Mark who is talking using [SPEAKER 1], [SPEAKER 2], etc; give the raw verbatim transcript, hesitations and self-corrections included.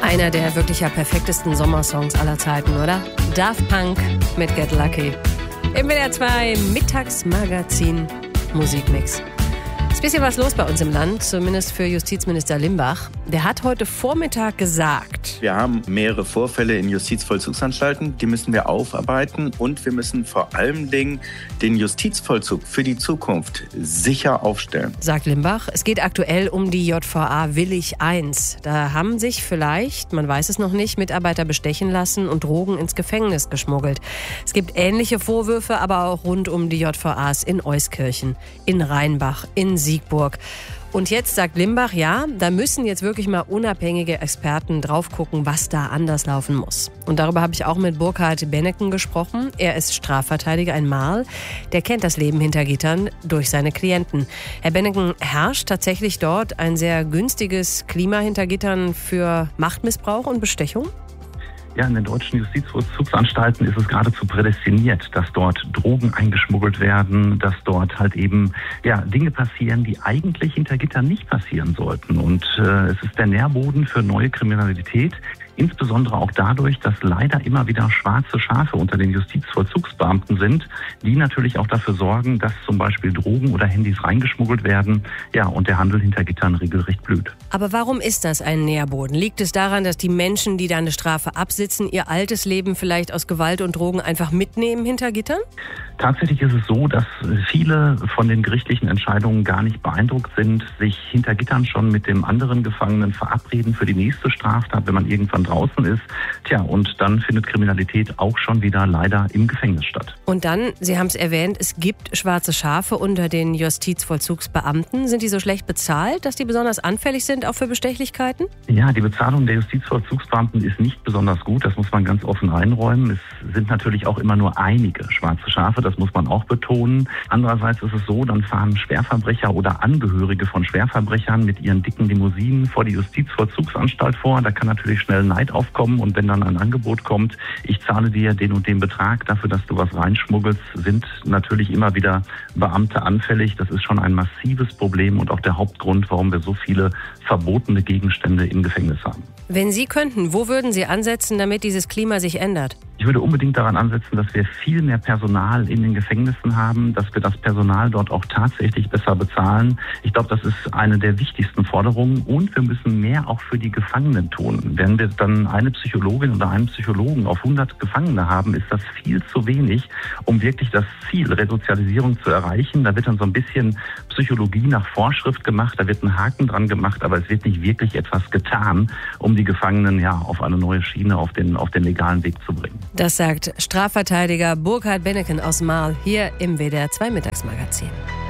[SPEAKER 1] Einer der wirklich ja perfektesten Sommersongs aller Zeiten, oder? Daft Punk mit Get Lucky. Im W D R zwei Mittagsmagazin Musikmix. Ist ein bisschen was los bei uns im Land, zumindest für Justizminister Limbach. Der hat heute Vormittag gesagt:
[SPEAKER 2] Wir haben mehrere Vorfälle in Justizvollzugsanstalten, die müssen wir aufarbeiten und wir müssen vor allem Dingen den Justizvollzug für die Zukunft sicher aufstellen.
[SPEAKER 1] Sagt Limbach, es geht aktuell um die J V A Willig eins. Da haben sich vielleicht, man weiß es noch nicht, Mitarbeiter bestechen lassen und Drogen ins Gefängnis geschmuggelt. Es gibt ähnliche Vorwürfe, aber auch rund um die J V As in Euskirchen, in Rheinbach, in Siegburg. Und jetzt sagt Limbach, ja, da müssen jetzt wirklich mal unabhängige Experten drauf gucken, was da anders laufen muss. Und darüber habe ich auch mit Burkhard Benneken gesprochen. Er ist Strafverteidiger in Marl. Der kennt das Leben hinter Gittern durch seine Klienten. Herr Benneken, herrscht tatsächlich dort ein sehr günstiges Klima hinter Gittern für Machtmissbrauch und Bestechung?
[SPEAKER 3] Ja, in den deutschen Justizvollzugsanstalten ist es geradezu prädestiniert, dass dort Drogen eingeschmuggelt werden, dass dort halt eben ja Dinge passieren, die eigentlich hinter Gittern nicht passieren sollten. Und äh, es ist der Nährboden für neue Kriminalität. Insbesondere auch dadurch, dass leider immer wieder schwarze Schafe unter den Justizvollzugsbeamten sind, die natürlich auch dafür sorgen, dass zum Beispiel Drogen oder Handys reingeschmuggelt werden, ja, und der Handel hinter Gittern regelrecht blüht.
[SPEAKER 1] Aber warum ist das ein Nährboden? Liegt es daran, dass die Menschen, die da eine Strafe absitzen, ihr altes Leben vielleicht aus Gewalt und Drogen einfach mitnehmen hinter Gittern?
[SPEAKER 3] Tatsächlich ist es so, dass viele von den gerichtlichen Entscheidungen gar nicht beeindruckt sind, sich hinter Gittern schon mit dem anderen Gefangenen verabreden für die nächste Straftat, wenn man irgendwann draußen ist. Tja, und dann findet Kriminalität auch schon wieder leider im Gefängnis statt.
[SPEAKER 1] Und dann, Sie haben es erwähnt, es gibt schwarze Schafe unter den Justizvollzugsbeamten. Sind die so schlecht bezahlt, dass die besonders anfällig sind, auch für Bestechlichkeiten?
[SPEAKER 3] Ja, die Bezahlung der Justizvollzugsbeamten ist nicht besonders gut, das muss man ganz offen einräumen. Es sind natürlich auch immer nur einige schwarze Schafe, das muss man auch betonen. Andererseits ist es so, dann fahren Schwerverbrecher oder Angehörige von Schwerverbrechern mit ihren dicken Limousinen vor die Justizvollzugsanstalt vor. Da kann natürlich schnell Neid aufkommen, und wenn dann ein Angebot kommt, ich zahle dir den und den Betrag dafür, dass du was reinschmuggelst, sind natürlich immer wieder Beamte anfällig. Das ist schon ein massives Problem und auch der Hauptgrund, warum wir so viele verbotene Gegenstände im Gefängnis haben.
[SPEAKER 1] Wenn Sie könnten, wo würden Sie ansetzen, damit dieses Klima sich ändert?
[SPEAKER 3] Ich würde unbedingt daran ansetzen, dass wir viel mehr Personal in den Gefängnissen haben, dass wir das Personal dort auch tatsächlich besser bezahlen. Ich glaube, das ist eine der wichtigsten Forderungen, und wir müssen mehr auch für die Gefangenen tun. Wenn wir dann eine Psychologin oder einen Psychologen auf hundert Gefangene haben, ist das viel zu wenig, um wirklich das Ziel Resozialisierung zu erreichen. Da wird dann so ein bisschen Psychologie nach Vorschrift gemacht, da wird ein Haken dran gemacht, aber es wird nicht wirklich etwas getan, um die Gefangenen ja auf eine neue Schiene, auf den, auf den legalen Weg zu bringen.
[SPEAKER 1] Das sagt Strafverteidiger Burkhard Benneken aus Marl hier im W D R zwei Mittagsmagazin.